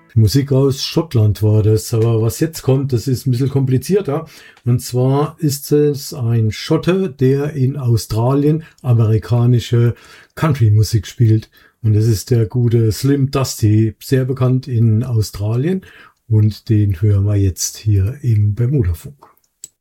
Musik aus Schottland war das, aber was jetzt kommt, das ist ein bisschen komplizierter. Und zwar ist es ein Schotte, der in Australien amerikanische Country-Musik spielt. Und das ist der gute Slim Dusty, sehr bekannt in Australien. Und den hören wir jetzt hier im Bermuda-Funk.